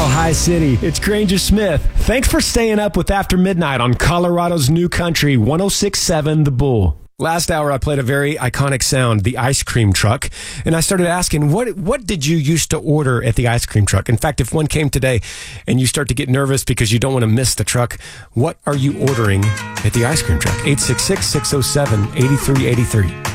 Mile High City. It's Granger Smith. Thanks for staying up with After Midnight on Colorado's New Country, 106.7 The Bull. Last hour, I played a very iconic sound, the ice cream truck, and I started asking, what did you used to order at the ice cream truck? In fact, if one came today and you start to get nervous because you don't want to miss the truck, what are you ordering at the ice cream truck? 866-607-8383.